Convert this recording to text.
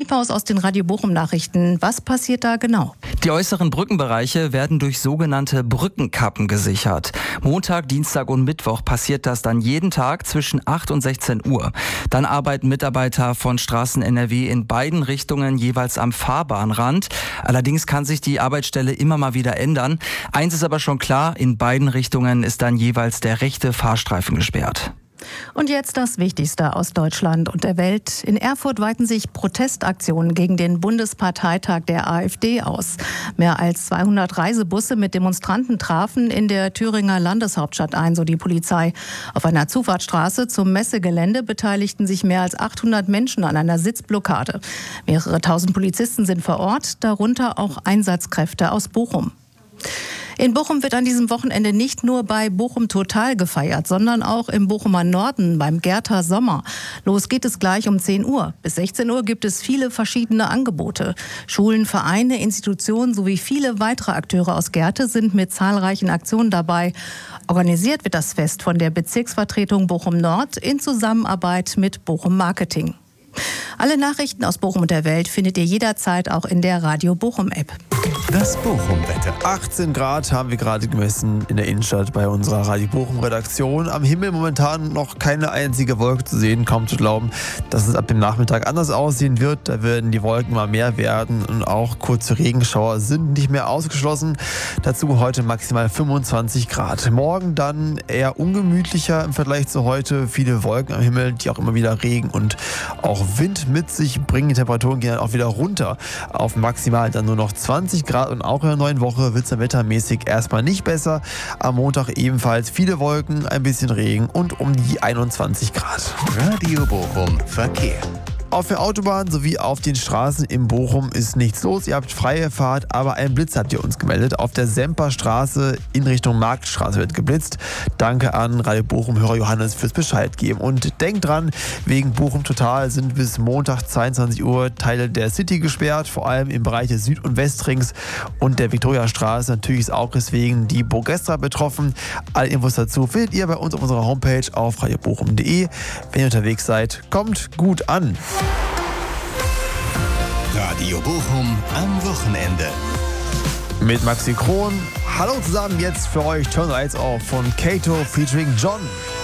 Piephaus aus den Radio Bochum Nachrichten. Was passiert da genau? Die äußeren Brückenbereiche werden durch sogenannte Brückenkappen gesichert. Montag, Dienstag und Mittwoch passiert das dann jeden Tag zwischen 8 und 16 Uhr. Dann arbeiten Mitarbeiter von Straßen NRW in beiden Richtungen jeweils am Fahrbahnrand. Allerdings kann sich die Arbeitsstelle immer mal wieder ändern. Eins ist aber schon klar, in beiden Richtungen ist dann jeweils der rechte Fahrstreifen gesperrt. Und jetzt das Wichtigste aus Deutschland und der Welt. In Erfurt weiten sich Protestaktionen gegen den Bundesparteitag der AfD aus. Mehr als 200 Reisebusse mit Demonstranten trafen in der Thüringer Landeshauptstadt ein, so die Polizei. Auf einer Zufahrtsstraße zum Messegelände beteiligten sich mehr als 800 Menschen an einer Sitzblockade. Mehrere tausend Polizisten sind vor Ort, darunter auch Einsatzkräfte aus Bochum. In Bochum wird an diesem Wochenende nicht nur bei Bochum Total gefeiert, sondern auch im Bochumer Norden beim Gerther Sommer. Los geht es gleich um 10 Uhr. Bis 16 Uhr gibt es viele verschiedene Angebote. Schulen, Vereine, Institutionen sowie viele weitere Akteure aus Gerthe sind mit zahlreichen Aktionen dabei. Organisiert wird das Fest von der Bezirksvertretung Bochum Nord in Zusammenarbeit mit Bochum Marketing. Alle Nachrichten aus Bochum und der Welt findet ihr jederzeit auch in der Radio Bochum App. Das Bochum-Wetter. 18 Grad haben wir gerade gemessen in der Innenstadt bei unserer Radio Bochum-Redaktion. Am Himmel momentan noch keine einzige Wolke zu sehen, kaum zu glauben, dass es ab dem Nachmittag anders aussehen wird. Da werden die Wolken immer mehr werden und auch kurze Regenschauer sind nicht mehr ausgeschlossen. Dazu heute maximal 25 Grad. Morgen dann eher ungemütlicher im Vergleich zu heute. Viele Wolken am Himmel, die auch immer wieder Regen und auch Wind mit sich bringen. Die Temperaturen gehen dann auch wieder runter auf maximal dann nur noch 20 Grad. Und auch in der neuen Woche wird es dann wettermäßig erstmal nicht besser. Am Montag ebenfalls viele Wolken, ein bisschen Regen und um die 21 Grad. Radio Bochum Verkehr. Auf der Autobahn sowie auf den Straßen in Bochum ist nichts los. Ihr habt freie Fahrt, aber ein Blitz habt ihr uns gemeldet. Auf der Semperstraße in Richtung Marktstraße wird geblitzt. Danke an Radio Bochum-Hörer Johannes fürs Bescheid geben. Und denkt dran, wegen Bochum Total sind bis Montag 22 Uhr Teile der City gesperrt, vor allem im Bereich des Süd- und Westrings und der Viktoriastraße. Natürlich ist auch deswegen die Burgestra betroffen. Alle Infos dazu findet ihr bei uns auf unserer Homepage auf radiobochum.de. Wenn ihr unterwegs seid, kommt gut an. Radio Bochum am Wochenende. Mit Maxi Kron. Hallo zusammen, jetzt für euch Turn Lights Off von Kato featuring John.